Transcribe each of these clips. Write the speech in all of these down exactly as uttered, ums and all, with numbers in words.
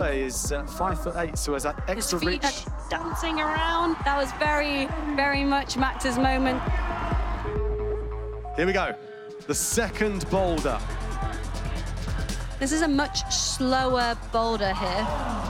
Boulder is uh, five foot eight, so has that extra His feet reach. are dancing around. That was very, very much Max's moment. Here we go. The second boulder. This is a much slower boulder here.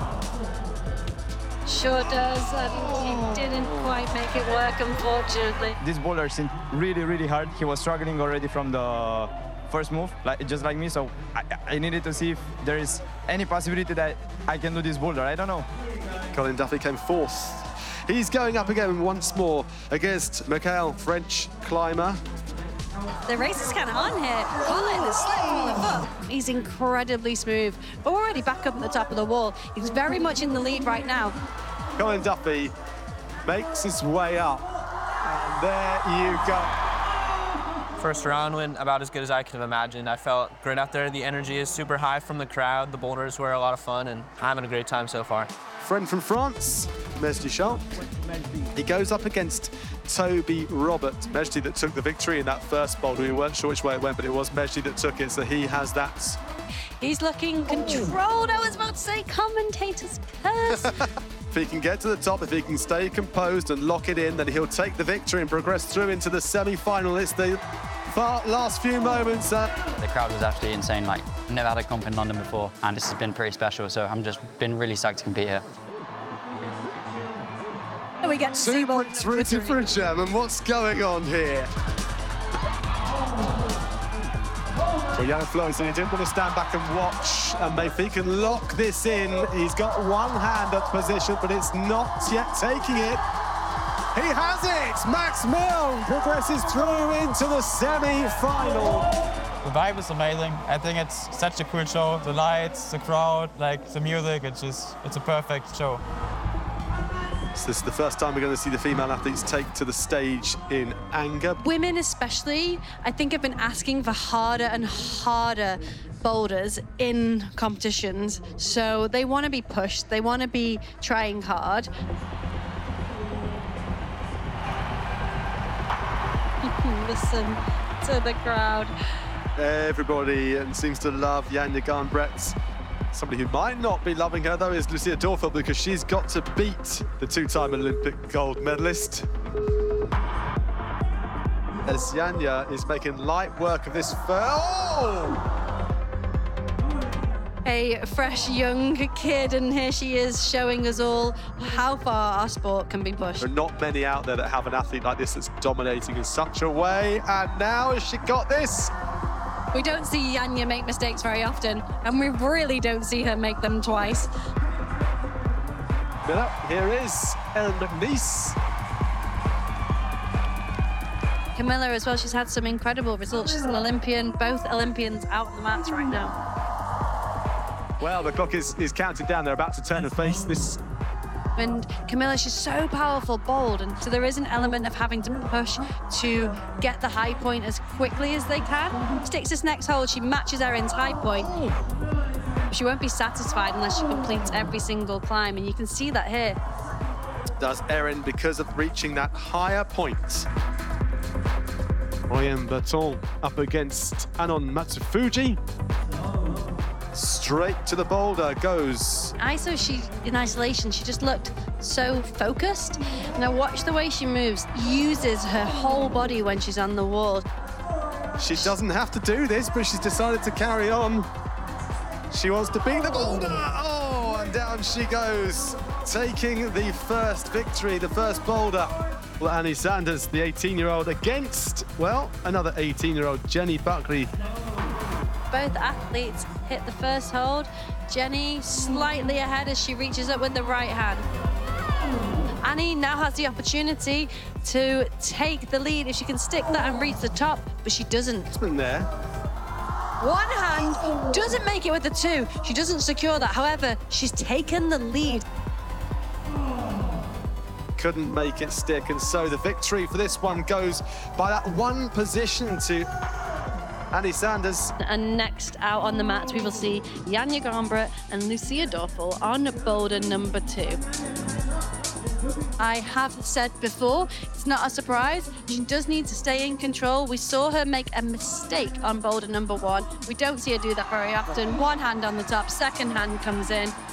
Sure does, and he didn't quite make it work, unfortunately. This boulder seemed really, really hard. He was struggling already from the first move, like just like me, so I, I needed to see if there is any possibility that I can do this boulder. I don't know. Colin Duffy came fourth. He's going up again once more against Mikhail, French climber. The race is kind of on here. Colin is slipped from the foot. He's incredibly smooth, but we're already back up at the top of the wall. He's very much in the lead right now. Colin Duffy makes his way up. And there you go. First round went about as good as I could have imagined. I felt great out there. The energy is super high from the crowd. The boulders were a lot of fun, and I'm having a great time so far. Friend from France, Mejdi Champ. He goes up against Toby Robert. Mejdi that took the victory in that first boulder. We weren't sure which way it went, but it was Mejdi that took it, so he has that. He's looking controlled. I was about to say commentator's curse. If he can get to the top, if he can stay composed and lock it in, then he'll take the victory and progress through into the semi-final. It's the far last few moments. Uh... The crowd was absolutely insane. Like, never had a comp in London before, and this has been pretty special, so I'm just been really psyched to compete here. We get to see Two points through to Fridgem, and what's going on here? Well, Jan Floyson, he didn't want to stand back and watch, and if he can lock this in, he's got one hand at position, but it's not yet taking it. He has it! Max Milne progresses through into the semi-final. The vibe is amazing. I think it's such a cool show. The lights, the crowd, like the music, it's just, it's a perfect show. So this is the first time we're going to see the female athletes take to the stage in anger. Women especially, I think, have been asking for harder and harder boulders in competitions. So they want to be pushed, they want to be trying hard. Listen to the crowd. Everybody seems to love Janja Garnbret. Somebody who might not be loving her, though, is Lucia Dorfeld, because she's got to beat the two-time Olympic gold medalist. As Janja is making light work of this first... Oh! A fresh young kid, and here she is showing us all how far our sport can be pushed. There are not many out there that have an athlete like this that's dominating in such a way, and now has she got this? We don't see Janja make mistakes very often, and we really don't see her make them twice. Miller, here is Erin McNeice. Camilla as well, she's had some incredible results. She's an Olympian, both Olympians out on the mats right now. Well, the clock is, is counting down. They're about to turn and face this. And Camilla, she's so powerful, bold, and so there is an element of having to push to get the high point as quickly as they can. Sticks this next hold, she matches Erin's high point. She won't be satisfied unless she completes every single climb, and you can see that here. Does Erin because of reaching that higher point. Oyem Baton up against Anon Matsufuji. Straight to the boulder goes. I saw she, in isolation, she just looked so focused. Now watch the way she moves, uses her whole body when she's on the wall. She doesn't have to do this, but she's decided to carry on. She wants to beat the boulder. Oh, and down she goes, taking the first victory, the first boulder. Well, Annie Sanders, the eighteen-year-old, against, well, another eighteen-year-old, Jenny Buckley. Both athletes hit the first hold. Jenny slightly ahead as she reaches up with the right hand. Annie now has the opportunity to take the lead if she can stick that and reach the top, but she doesn't. It's been there. One hand doesn't make it with the two. She doesn't secure that. However, she's taken the lead. Couldn't make it stick, and so the victory for this one goes by that one position to Annie Sanders. And next out on the mats, we will see Janja Garnbret and Lucia Dorfeld on boulder number two. I have said before, it's not a surprise. She does need to stay in control. We saw her make a mistake on boulder number one. We don't see her do that very often. One hand on the top, second hand comes in.